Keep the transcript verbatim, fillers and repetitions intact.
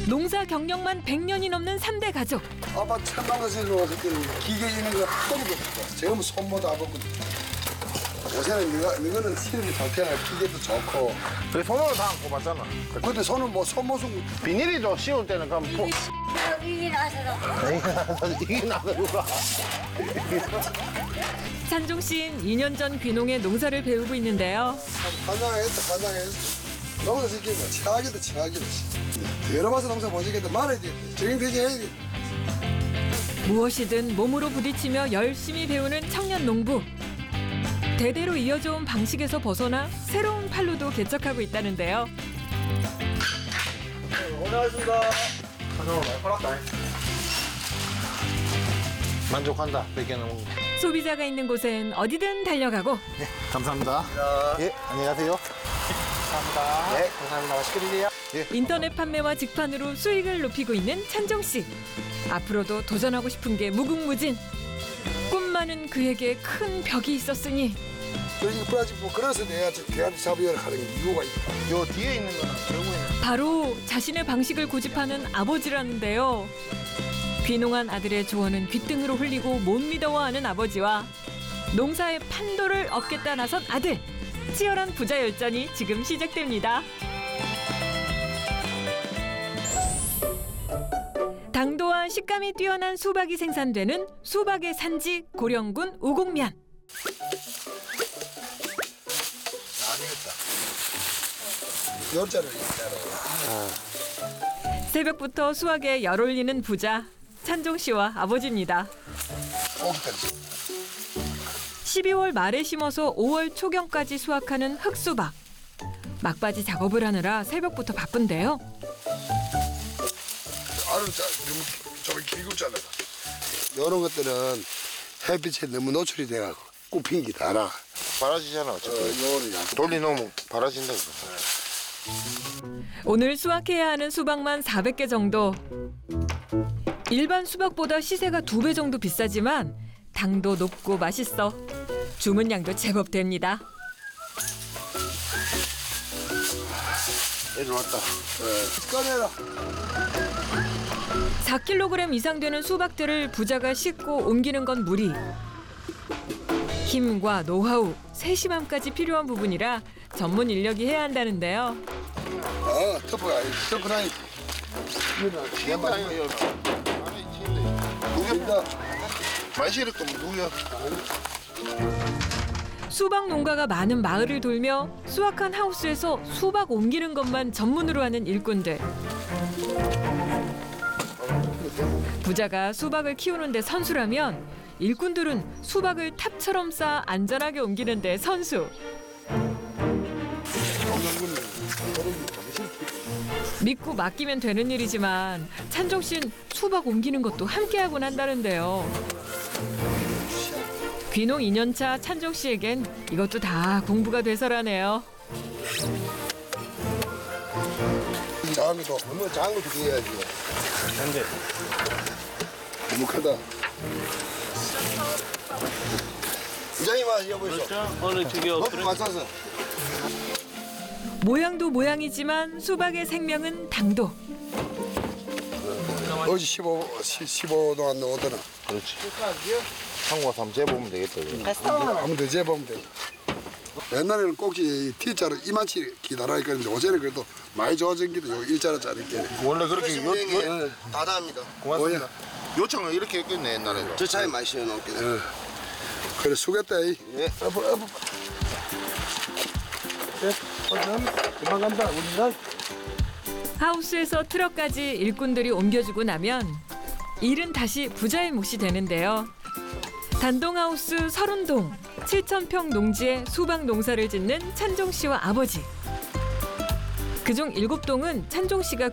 농사 경력만 백 년이 넘는 삼 대 가족. 아빠 천만 원씩으로 그때는 기계 있는 거 한 번도 없고 지금은 손모도 안 먹고 요새는 너가, 너는 시름이 좋잖아. 기계도 좋고 그래 손으로 다 안 꼽았잖아. 근데 손은 뭐 손모습 비닐이죠. 씌울 때는 그럼 포... 이게 나서서 이게 나서 누가? 찬종 씨는 이 년 전 귀농에 농사를 배우고 있는데요. 반장했다 반장했어. 농사 지키면 친하게도 친하게도 여러 봐서 농사 못 지겠다 말해야 돼. 적응되지 해야 돼. 무엇이든 몸으로 부딪히며 열심히 배우는 청년 농부. 대대로 이어져온 방식에서 벗어나 새로운 판로도 개척하고 있다는데요. 고생하셨습니다. 한정으로 많이 팔았다. 만족한다. 백 개 넘은 거. 소비자가 있는 곳엔 어디든 달려가고 네, 감사합니다. 예, 안녕하세요. 감사합니다. 네, 감사합니다. 맛있게 드세요. 예. 인터넷 판매와 직판으로 수익을 높이고 있는 찬종 씨. 앞으로도 도전하고 싶은 게 무궁무진. 꿈 많은 그에게 큰 벽이 있었으니 그러니까 브라질 뭐 그래서 내가 대한민국 사업을 하는 이유가 있다. 요 뒤에 있는 거는 결국에는 바로 자신의 방식을 고집하는 아버지라는데요. 귀농한 아들의 조언은 귓등으로 흘리고 못 믿어워하는 아버지와 농사의 판도를 얻겠다 나선 아들. 치열한 부자 열전이 지금 시작됩니다. 당도와 식감이 뛰어난 수박이 생산되는 수박의 산지 고령군 우곡면. 열자를 새벽부터 수확에 열 올리는 부자 찬종 씨와 아버지입니다. 고기까지. 십이월 말에 심어서 오월 초경까지 수확하는 흑수박. 막바지 작업을 하느라 새벽부터 바쁜데요. 알을 짜, 좀 길고 잘라. 이런 것들은 햇빛에 너무 노출이 돼가지고 굽힌 게 달아. 바라지잖아. 어, 어차피. 요거는 약. 돌려놓으면 바라진다. 오늘 수확해야 하는 수박만 사백 개 정도. 일반 수박보다 시세가 두 배 정도 비싸지만 당도 높고 맛있어 주문량도 제법 됩니다. 애들 왔다. 네. 꺼내라. 사 킬로그램 이상 되는 수박들을 부자가 씻고 옮기는 건 무리. 힘과 노하우, 세심함까지 필요한 부분이라 전문 인력이 해야 한다는데요. 어, 터프가 아니, 터프라니. 얘만 아니면 누굽니다. 만시를 또 누구야? 수박 농가가 많은 마을을 돌며 수확한 하우스에서 수박 옮기는 것만 전문으로 하는 일꾼들. 부자가 수박을 키우는데 선수라면 일꾼들은 수박을 탑처럼 쌓아 안전하게 옮기는데 선수. 믿고 맡기면 되는 일이지만 찬종 씨는 수박 옮기는 것도 함께하곤 한다는데요. 귀농 이 년 차 찬종 씨에겐 이것도 다 공부가 돼서라네요. 작은 것도 너무 작은 것도 해야지. 근데 너무 크다. 이장님아 여보시오. 그렇죠? 어느 쪽이요? 너무 맞춰서. 모양도 모양이지만 수박의 생명은 당도. 어제 십오, 십오 도 안 나오더라. 그렇지. 한국 와서 한번 재보면 되겠다. 이거. 한번 더 재보면 돼. 옛날에는 꼭지 T자로 이만치 기다려 있었는데 요새는 그래도 많이 좋아진 게도 요 일자로 자를게. 원래 그렇게 요, 요, 다다합니다. 고맙습니다. 요청을 이렇게 했겠네 옛날에는. 저 차에 많이 씌워 놓게 돼. 그래 수겠다. 이. 예. 어버 어버. 금방 간다. 우리가. 하우스에서 트럭까지 일꾼들이 옮겨주고 나면 일은 다시 부자의 몫이 되는데요. 단동하우스 서른동 칠천 평 농지에 수박 농사를 짓는 찬종 씨와 아버지. 그중 일곱 동은 찬종 씨가